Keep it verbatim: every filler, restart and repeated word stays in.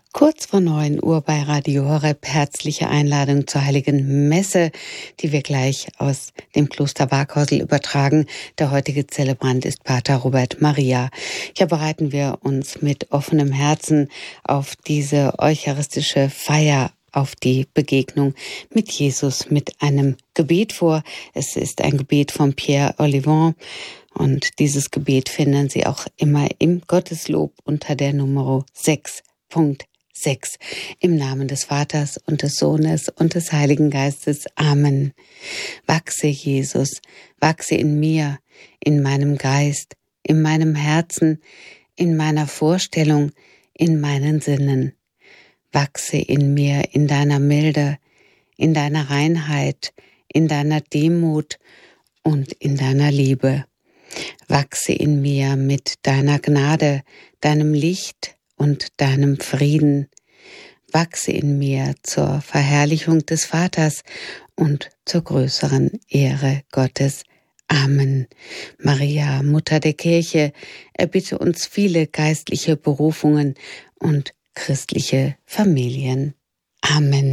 Kurz vor neun Uhr bei Radio Horeb herzliche Einladung zur Heiligen Messe, die wir gleich aus dem Kloster Barkhorsel übertragen. Der heutige Zelebrant ist Pater Robert Maria. Hier bereiten wir uns mit offenem Herzen auf diese eucharistische Feier, auf die Begegnung mit Jesus mit einem Gebet vor. Es ist ein Gebet von Pierre Olivon und dieses Gebet finden Sie auch immer im Gotteslob unter der Nummer sechs Punkt sechs. Im Namen des Vaters und des Sohnes und des Heiligen Geistes. Amen. Wachse, Jesus, wachse in mir, in meinem Geist, in meinem Herzen, in meiner Vorstellung, in meinen Sinnen. Wachse in mir in deiner Milde, in deiner Reinheit, in deiner Demut und in deiner Liebe. Wachse in mir mit deiner Gnade, deinem Licht und deinem Frieden. Wachse in mir zur Verherrlichung des Vaters und zur größeren Ehre Gottes. Amen. Maria, Mutter der Kirche, erbitte uns viele geistliche Berufungen und christliche Familien. Amen.